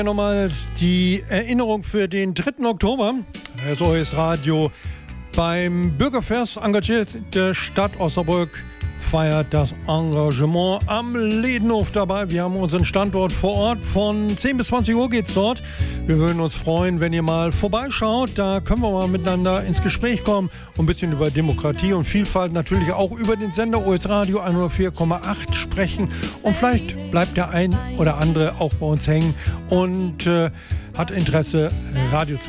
Nochmals die Erinnerung für den 3. Oktober. SOS Radio beim Bürgerfest engagierte Stadt Osnabrück feiert das Engagement am Ledenhof dabei. Wir haben unseren Standort vor Ort. Von 10 bis 20 Uhr geht's dort. Wir würden uns freuen, wenn ihr mal vorbeischaut. Da können wir mal miteinander ins Gespräch kommen und ein bisschen über Demokratie und Vielfalt, natürlich auch über den Sender OS Radio 104,8 sprechen. Und vielleicht bleibt der ein oder andere auch bei uns hängen und hat Interesse, Radio zu